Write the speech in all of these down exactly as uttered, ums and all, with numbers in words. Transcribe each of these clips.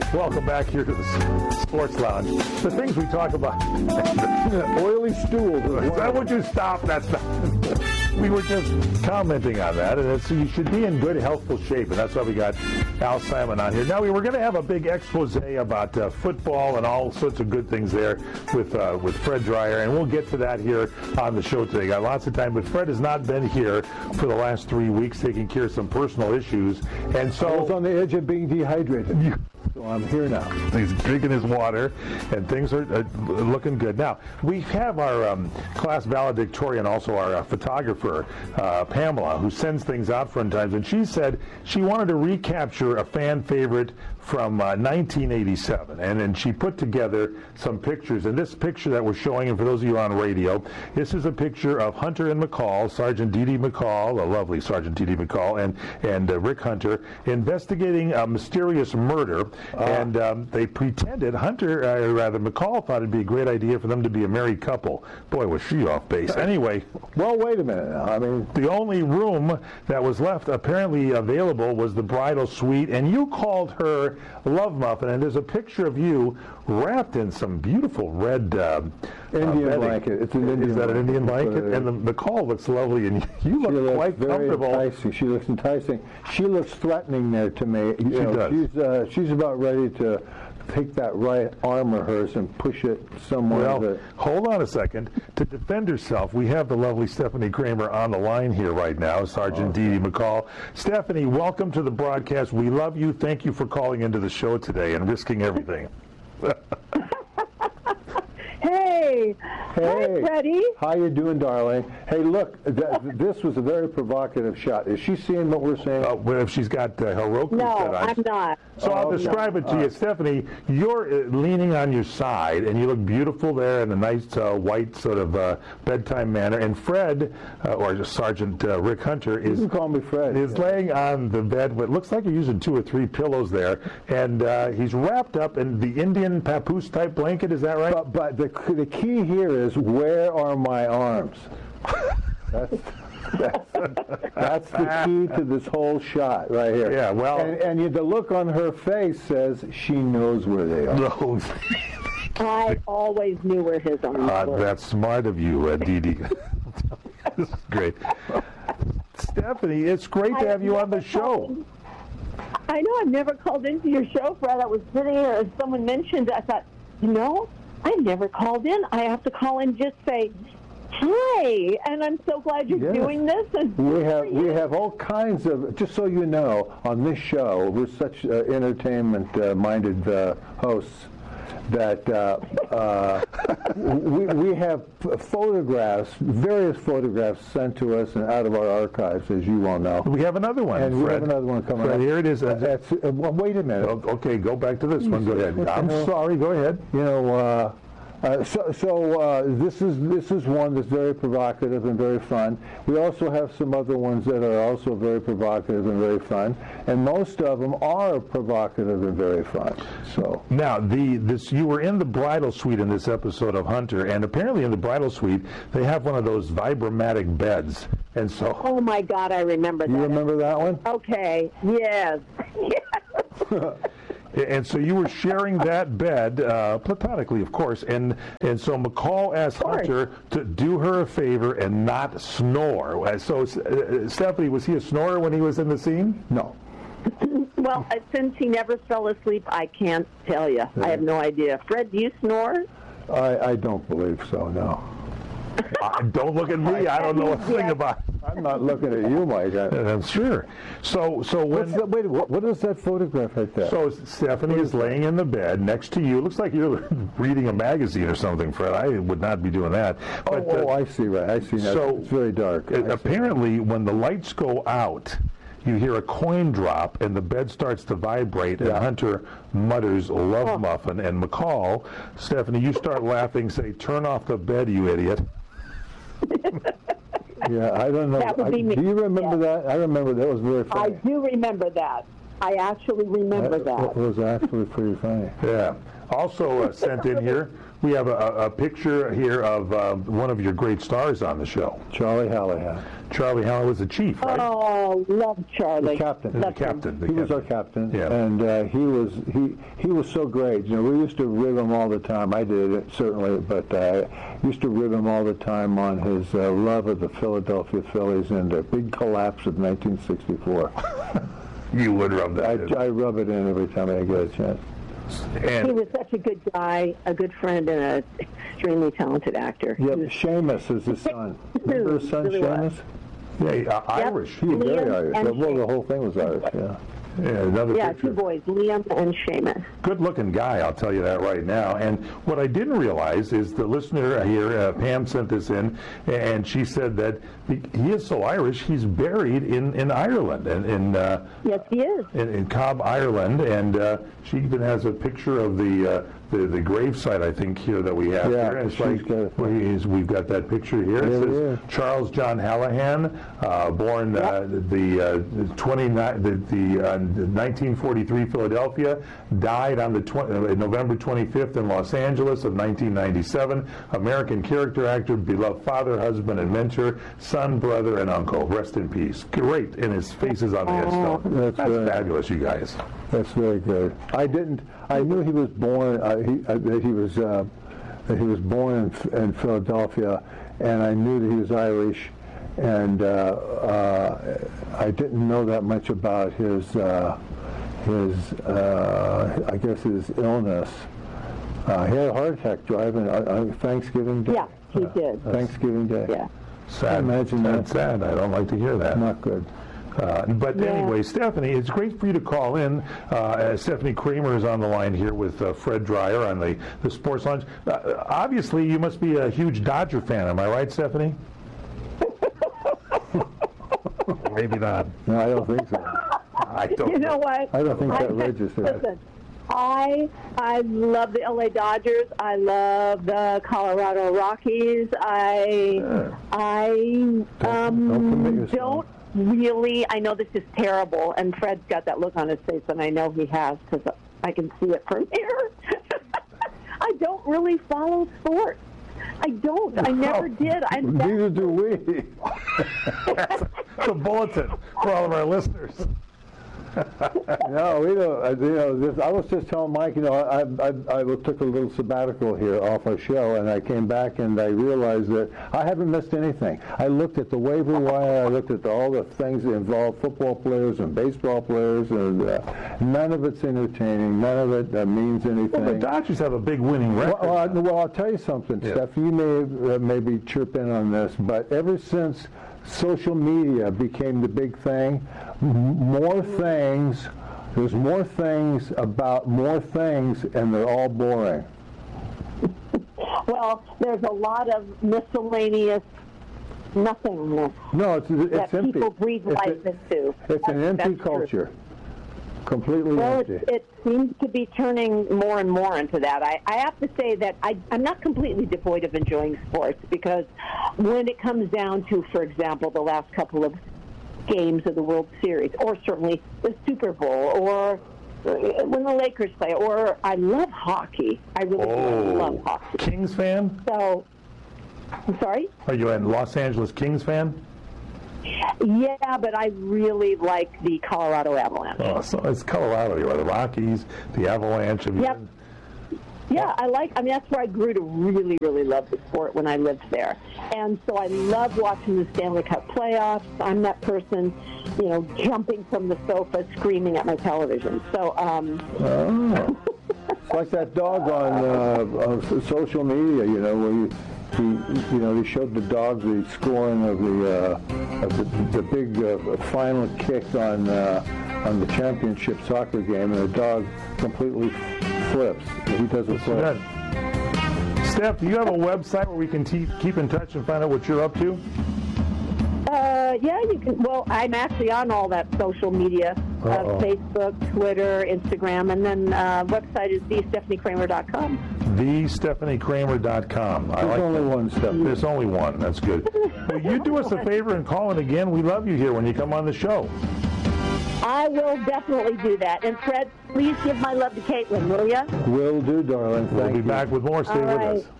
Welcome back here to the Sports Lounge. The things we talk about. Oily stools. Is that what you stopped? That's not. We were just commenting on that, and it's, you should be in good, healthful shape, and that's why we got Al Simon on here. Now, we were going to have a big expose about uh, football and all sorts of good things there with uh, with Fred Dryer, and we'll get to that here on the show today. Got lots of time, but Fred has not been here for the last three weeks taking care of some personal issues, and so... I was on the edge of being dehydrated. So I'm here now. He's drinking his water, and things are uh, looking good. Now, we have our um, class valedictorian, also our uh, photographer, uh, Pamela, who sends things out fun times, and she said she wanted to recapture a fan favorite from uh, nineteen eighty-seven, and then she put together some pictures. And this picture that we're showing, and for those of you on radio, this is a picture of Hunter and McCall, Sergeant Dee Dee McCall, a lovely Sergeant Dee Dee McCall, and, and uh, Rick Hunter, investigating a mysterious murder. Uh, and um, they pretended, Hunter, uh, or rather McCall, thought it'd be a great idea for them to be a married couple. Boy, was she off base. Anyway. Well, wait a minute now. I mean, the only room that was left apparently available was the bridal suite, and you called her Love Muffin, and there's a picture of you wrapped in some beautiful red uh, Indian uh, blanket. It's an Indian Is that an Indian blanket? blanket? And the McCall looks lovely, and you look she looks quite very comfortable. Enticing. She looks enticing. She looks threatening there to me. You she know, does. She's uh, she's about ready to take that right arm of hers and push it somewhere. Well, that... hold on a second. To defend herself, we have the lovely Stephanie Kramer on the line here right now, Sergeant okay. Dee Dee McCall. Stephanie, welcome to the broadcast. We love you. Thank you for calling into the show today and risking everything. Hey. Hey. Hi, Freddie. How you doing, darling? Hey, look, th- this was a very provocative shot. Is she seeing what we're saying? Uh, well, if she's got uh, Heroku No, set on. I'm not. So Oh, I'll describe no. it to you. Right. Stephanie, you're uh, leaning on your side, and you look beautiful there in a nice uh, white sort of uh, bedtime manner. And Fred, uh, or Sergeant uh, Rick Hunter, is, You can call me Fred. is Yeah. laying on the bed. What looks like you're using two or three pillows there. And uh, he's wrapped up in the Indian papoose-type blanket. Is that right? But, but the, the key here is, where are my arms? That's, that's, that's the key to this whole shot right here. Yeah, well... And, and you, the look on her face says she knows where they are. No. I always knew where his arms Uh, were. that's smart of you, uh, Dee Dee. This is great. Stephanie, it's great to have you on the show. I know I've never called into your show, Fred. I was sitting here and someone mentioned it. I thought, you know, I never called in. I have to call and just say, hi, and I'm so glad you're Yes. doing this. And We have we have all kinds of, just so you know, on this show, we're such uh, entertainment-minded uh, hosts that uh, uh, we, we have photographs, various photographs sent to us and out of our archives, as you all know. We have another one, And Fred. we have another one coming Fred, up. here it is. Uh, that's, uh, well, wait a minute. Oh, okay, go back to this one. Go ahead. What the I'm hell? sorry. Go ahead. You know, uh, uh, so, so uh, this is this is one that's very provocative and very fun. We also have some other ones that are also very provocative and very fun, and most of them are provocative and very fun. So Now, the this you were in the bridal suite in this episode of Hunter, and apparently in the bridal suite they have one of those vibromatic beds, and so. oh, my God, I remember that. you remember that one? Okay, yes. yes. And so you were sharing that bed, uh, platonically, of course, and and so McCall asked Hunter to do her a favor and not snore. Uh, So, uh, Stephanie, was he a snorer when he was in the scene? No. Well, uh, since he never fell asleep, I can't tell you. I have no idea. Fred, do you snore? I, I don't believe so, no. Uh, don't look at me. I don't know a thing Yeah. about it. I'm not looking at you, Mike. I, And I'm sure. So, so when. what's that, wait, what, what is that photograph right there? So Stephanie is laying in the bed next to you. It looks like you're reading a magazine or something, Fred. I would not be doing that. oh, But, oh, uh, I see, right. I see now. so, It's very dark. uh, I see. apparently, when the lights go out, you hear a coin drop and the bed starts to vibrate, and Yeah. Hunter mutters "Love Muffin," and McCall, Stephanie, you start laughing, say, "Turn off the bed, you idiot." Yeah, I don't know. That would I- be me. Do you remember Yeah. that? I remember that was very I funny. do remember that. I actually remember that. was actually pretty funny. Yeah. Also uh, sent in here we have a, a picture here of uh, one of your great stars on the show. Charlie Hallahan. Charlie Hallahan was the chief, right? Oh, love Charlie. The captain. The Loved him. captain. The He was captain. our captain, Yeah. and uh, he was he he was so great. You know, we used to rib him all the time. I did it certainly, but uh, used to rib him all the time on his uh, love of the Philadelphia Phillies and the big collapse of nineteen sixty-four. You would rub that I, in. I rub it in every time I get a chance. He And was such a good guy, a good friend, and an extremely talented actor. He Yep, was- Seamus is his son. Remember his son, Really was. Seamus? yeah, uh, Irish. He was very Liam Irish. and Well, the Seamus. whole thing was Irish, yeah. Yeah, another yeah, picture. two boys, Liam and Seamus. Good-looking guy, I'll tell you that right now. And what I didn't realize is the listener here, uh, Pam, sent this in, and she said that he he is so Irish, he's buried in, in Ireland, and in, uh, Yes, he is. in, in Cobb, Ireland, and uh, she even has a picture of the uh, the, the gravesite, I think, here that we have Yeah, here. It's she's like, got it. well, he's, we've got that picture here. It There we says are. Charles John Hallahan, uh, born uh, the uh, twenty-nine, the, the uh, nineteen forty-three Philadelphia, died on the twenty, uh, November twenty-fifth in Los Angeles of nineteen ninety-seven. American character actor, beloved father, husband, and mentor, son, brother, and uncle. Rest in peace. Great, and his face is on the headstone. That's That's right. fabulous, you guys. That's very good. I didn't. I knew he was born. Uh, he, uh, that he was. Uh, that he was born in, in Philadelphia, and I knew that he was Irish, and uh, uh, I didn't know that much about his. Uh, his. Uh, I guess his illness. Uh, he had a heart attack driving on on Thanksgiving Day. Yeah, he did. Thanksgiving Day. Yeah. Sad. Imagine that. That's sad. I don't like to hear that. Not good. Uh, but Yeah. anyway, Stephanie, it's great for you to call in. Uh, Stephanie Kramer is on the line here with uh, Fred Dreyer on the, the Sports Lounge. Uh, obviously, you must be a huge Dodger fan. Am I right, Stephanie? Maybe not. No, I don't think so. I don't You know what? I don't think that I- registers. Listen, I I love the L A Dodgers. I love the Colorado Rockies. I I don't commit um, yourself. don't really. I know this is terrible, and Fred's got that look on his face, and I know he has because I can see it from here. I don't really follow sports. I don't. I never did. I'm that Neither do we. It's a bulletin for all of our listeners. No, we don't. uh, You know, this, I was just telling Mike. You know, I, I I took a little sabbatical here off our show, and I came back and I realized that I haven't missed anything. I looked at the waiver wire. I looked at all the things that involve football players and baseball players, and uh, none of it's entertaining. None of it uh, means anything. Well, the Dodgers have a big winning record. Well, I, well, I'll tell you something, Yeah. Steph. You may uh, maybe chirp in on this, but ever since social media became the big thing, m- more things, there's more things about more things, and they're all boring. well. There's a lot of miscellaneous nothingness No, it's it's that empty. people breathe It's life a- into. It's an That's- empty that's true. culture. Completely Well, empty. it, it seems to be turning more and more into that. I, I have to say that I, I'm not completely devoid of enjoying sports because when it comes down to, for example, the last couple of games of the World Series, or certainly the Super Bowl, or when the Lakers play, or I love hockey. I really do. I love Oh, hockey. Kings fan? So, I'm sorry? Are you a Los Angeles Kings fan? Yeah, but I really like the Colorado Avalanche. Oh, so it's Colorado. You are the Rockies, the Avalanche. Have you Yep. been- Yeah, I like, I mean, that's where I grew to really, really love the sport when I lived there. And so I love watching the Stanley Cup playoffs. I'm that person, you know, jumping from the sofa, screaming at my television. So, um, Oh. It's like that dog on, uh, on s- social media, you know, where you, he, you know, they showed the dog the scoring of the uh, of the, the big uh, final kick on uh, on the championship soccer game, and the dog completely flips. He doesn't flip. Good. Steph, do you have a website where we can te- keep in touch and find out what you're up to? uh, yeah, you can, well, I'm actually on all that social media, uh, Uh-oh. Facebook, Twitter, Instagram, and then uh, website is the stephanie kramer dot com. the stephanie kramer dot com. I There's like only that. one step. There's only one. That's good. Will you do us a favor and call in again? We love you here when you come on the show. I will definitely do that. And Fred, please give my love to Caitlin, will you? Will do, darling. Thank We'll be you. back with more. Stay All with right. us.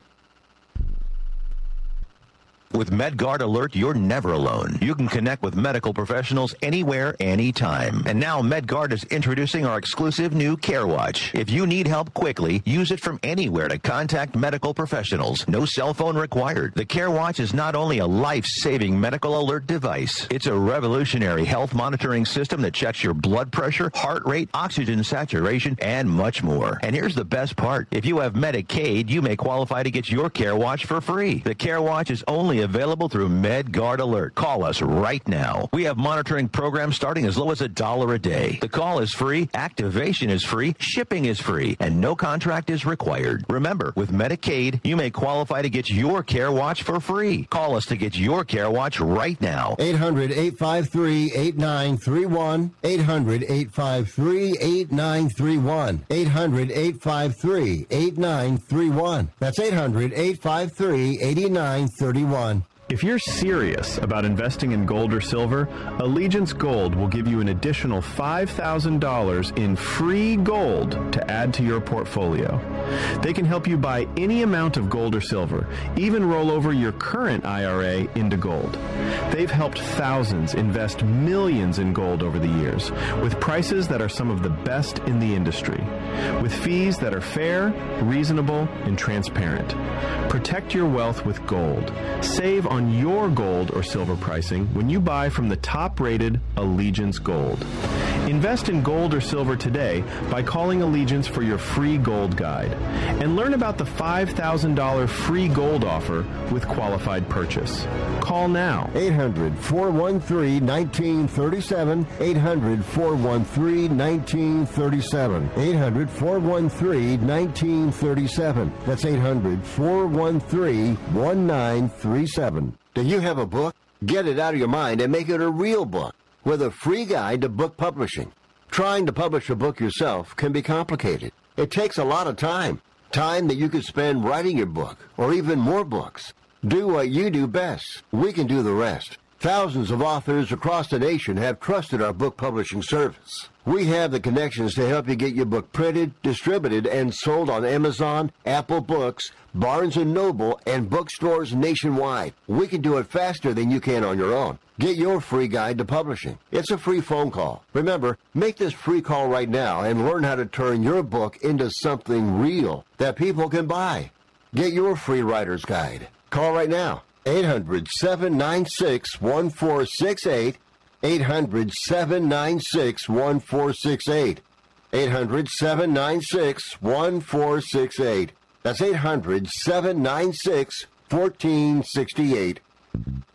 With MedGuard Alert, you're never alone. You can connect with medical professionals anywhere, anytime. And now MedGuard is introducing our exclusive new CareWatch. If you need help quickly, use it from anywhere to contact medical professionals. No cell phone required. The CareWatch is not only a life-saving medical alert device, it's a revolutionary health monitoring system that checks your blood pressure, heart rate, oxygen saturation, and much more. And here's the best part. If you have Medicaid, you may qualify to get your CareWatch for free. The CareWatch is only available through MedGuard Alert. Call us right now. We have monitoring programs starting as low as a dollar a day. The call is free, activation is free, shipping is free, and no contract is required. Remember, with Medicaid, you may qualify to get your CareWatch for free. Call us to get your CareWatch right now. eight hundred, eight five three, eight nine three one. eight hundred, eight five three, eight nine three one. eight hundred, eight five three, eight nine three one. That's eight hundred, eight five three, eight nine three one. If you're serious about investing in gold or silver, Allegiance Gold will give you an additional five thousand dollars in free gold to add to your portfolio. They can help you buy any amount of gold or silver, even roll over your current I R A into gold. They've helped thousands invest millions in gold over the years, with prices that are some of the best in the industry, with fees that are fair, reasonable, and transparent. Protect your wealth with gold. Save on on your gold or silver pricing when you buy from the top-rated Allegiance Gold. Invest in gold or silver today by calling Allegiance for your free gold guide and learn about the five thousand dollars free gold offer with qualified purchase. Call now. eight hundred, four one three, one nine three seven. eight hundred, four one three, one nine three seven. eight hundred, four one three, one nine three seven. That's eight hundred, four one three, one nine three seven. Do you have a book? Get it out of your mind and make it a real book with a free guide to book publishing. Trying to publish a book yourself can be complicated. It takes a lot of time. Time that you could spend writing your book or even more books. Do what you do best. We can do the rest. Thousands of authors across the nation have trusted our book publishing service. We have the connections to help you get your book printed, distributed, and sold on Amazon, Apple Books, Barnes and Noble, and bookstores nationwide. We can do it faster than you can on your own. Get your free guide to publishing. It's a free phone call. Remember, make this free call right now and learn how to turn your book into something real that people can buy. Get your free writer's guide. Call right now. eight hundred, seven nine six, one four six eight. eight hundred, seven nine six, one four six eight. eight hundred, seven nine six, one four six eight. That's eight hundred, seven nine six, one four six eight.